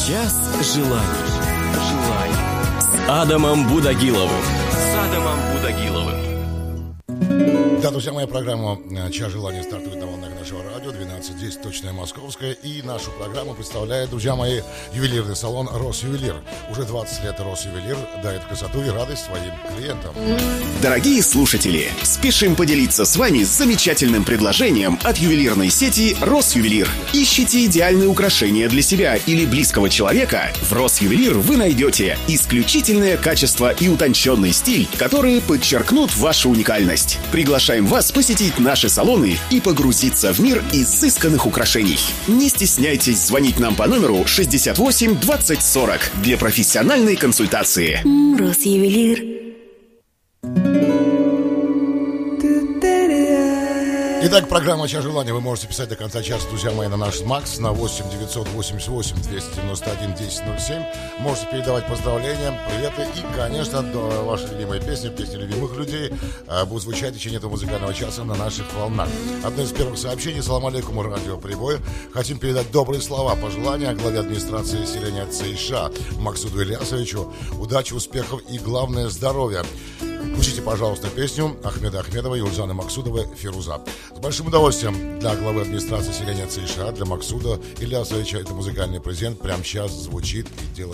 Час желаний. С Адамом Будагиловым. Да, друзья, моя программа «Час желаний» стартует на волнах нашего радио 12:10, точное московское. И нашу программу представляет, друзья мои, ювелирный салон «Росювелир». Уже 20 лет «Росювелир» дает красоту и радость своим клиентам. Дорогие слушатели, спешим поделиться с вами замечательным предложением от ювелирной сети «Росювелир». Ищите идеальные украшения для себя или близкого человека? В «Росювелир» вы найдете исключительное качество и утонченный стиль, которые подчеркнут вашу уникальность. Приглашаем вас посетить наши салоны и погрузиться в мир изысканных украшений. Не стесняйтесь звонить нам по номеру 68 20 40 для профессиональной консультации. Росювелир. Итак, программа «Час желаний» вы можете писать до конца часа, друзья мои, на наш МАКС на 8 988 291 1007. Можете передавать поздравления, приветы и, конечно, ваши любимые песни, песни любимых людей будут звучать в течение этого музыкального часа на наших волнах. Одно из первых сообщений: салам алейкум, радиоприбой. Хотим передать добрые слова, пожелания главе администрации селения Цейша Максуду Ильясовичу. Удачи, успехов и, главное, здоровья. Включите, пожалуйста, песню Ахмеда Ахмедова и Ульзаны Максудовой «Фируза». С большим удовольствием для главы администрации селения Цейша, для Максуда Ильясовича, это музыкальный презент. Прямо сейчас звучит и делает